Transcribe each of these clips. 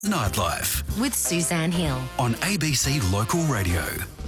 Nightlife with Suzanne Hill on ABC Local Radio.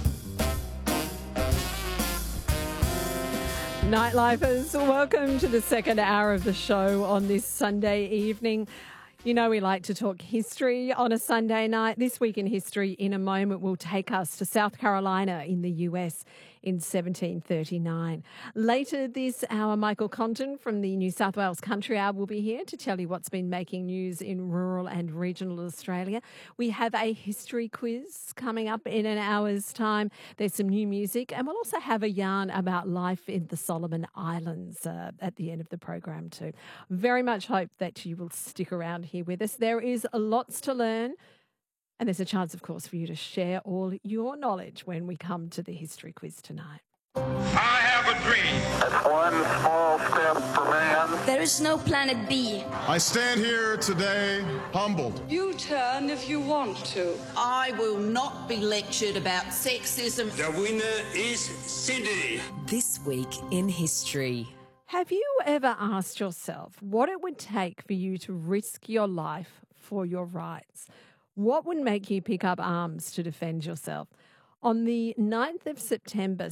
Nightlifers, welcome to the second hour of the show on this Sunday evening. You know we like to talk history on a Sunday night. This Week in History in a moment will take us to South Carolina in the US in 1739. Later this hour, Michael Condon from the New South Wales Country Hour will be here to tell you what's been making news in rural and regional Australia. We have a history quiz coming up in an hour's time. There's some new music, and we'll also have a yarn about life in the Solomon Islands at the end of the program too. Very much hope that you will stick around here with us. There is lots to learn, and there's a chance, of course, for you to share all your knowledge when we come to the history quiz tonight. I have a dream. It's one small step for man. There is no planet B. I stand here today humbled. You turn if you want to. I will not be lectured about sexism. The winner is Sydney. This Week in History. Have you ever asked yourself what it would take for you to risk your life for your rights? What would make you pick up arms to defend yourself? On the 9th of September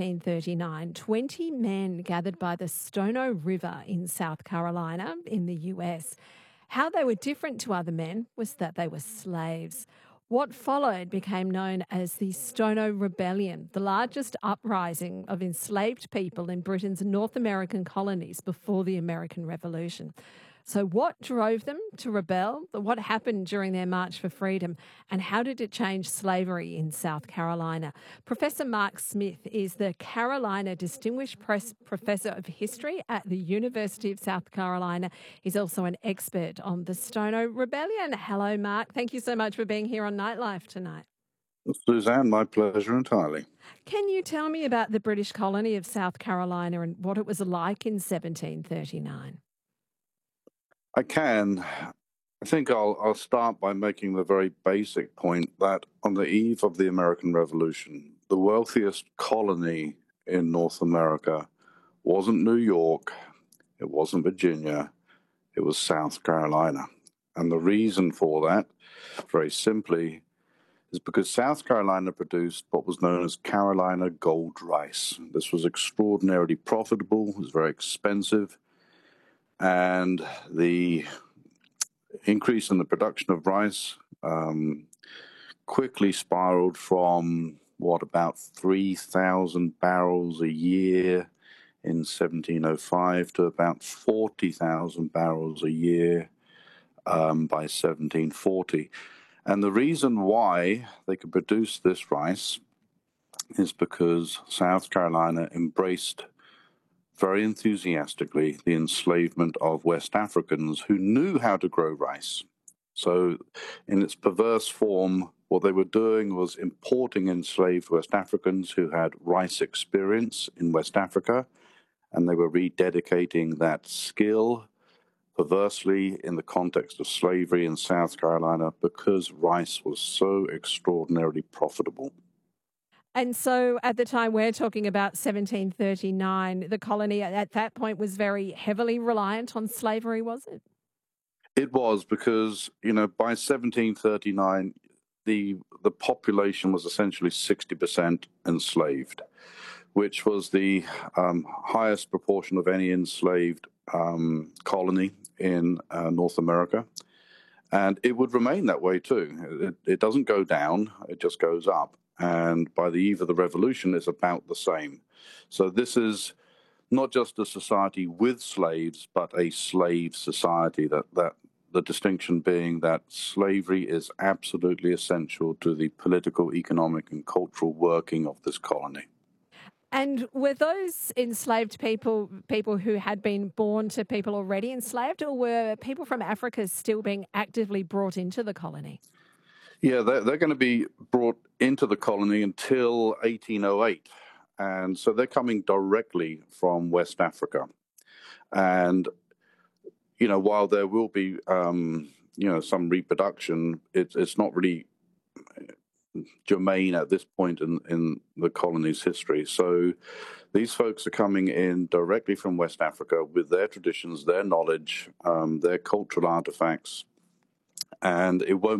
1739, 20 men gathered by the Stono River in South Carolina in the US. How they were different to other men was that they were slaves. What followed became known as the Stono Rebellion, the largest uprising of enslaved people in Britain's North American colonies before the American Revolution. So what drove them to rebel? What happened during their march for freedom? And how did it change slavery in South Carolina? Professor Mark Smith is the Carolina Distinguished Professor of History at the University of South Carolina. He's also an expert on the Stono Rebellion. Hello, Mark. Thank you so much for being here on Nightlife tonight. Suzanne, my pleasure entirely. Can you tell me about the British colony of South Carolina and what it was like in 1739? I can. I think I'll start by making the very basic point that on the eve of the American Revolution, the wealthiest colony in North America wasn't New York, it wasn't Virginia, it was South Carolina. And the reason for that, very simply, is because South Carolina produced what was known as Carolina gold rice. This was extraordinarily profitable, it was very expensive, and the increase in the production of rice quickly spiraled from, about 3,000 barrels a year in 1705 to about 40,000 barrels a year by 1740. And the reason why they could produce this rice is because South Carolina embraced very enthusiastically the enslavement of West Africans who knew how to grow rice. So in its perverse form, what they were doing was importing enslaved West Africans who had rice experience in West Africa, and they were rededicating that skill perversely in the context of slavery in South Carolina because rice was so extraordinarily profitable. And so at the time we're talking about 1739, the colony at that point was very heavily reliant on slavery, was it? It was because, by 1739, the population was essentially 60% enslaved, which was the highest proportion of any enslaved colony in North America. And it would remain that way too. It doesn't go down, it just goes up. And by the eve of the revolution, it's about the same. So this is not just a society with slaves, but a slave society, that the distinction being that slavery is absolutely essential to the political, economic, and cultural working of this colony. And were those enslaved people who had been born to people already enslaved, or were people from Africa still being actively brought into the colony? Yeah, they're going to be brought into the colony until 1808. And so they're coming directly from West Africa. And, while there will be, some reproduction, it's not really germane at this point in the colony's history. So these folks are coming in directly from West Africa with their traditions, their knowledge, their cultural artifacts. and it won't